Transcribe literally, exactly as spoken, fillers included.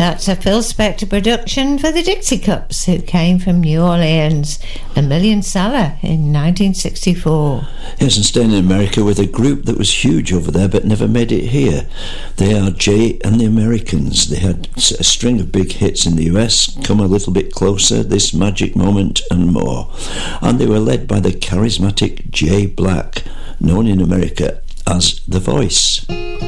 That's a Phil Spector production for the Dixie Cups, who came from New Orleans, a million seller in nineteen sixty-four. Yes, and staying in America with a group that was huge over there but never made it here. They are Jay and the Americans. They had a string of big hits in the U S, Come a Little Bit Closer, This Magic Moment and more. And they were led by the charismatic Jay Black, known in America as The Voice.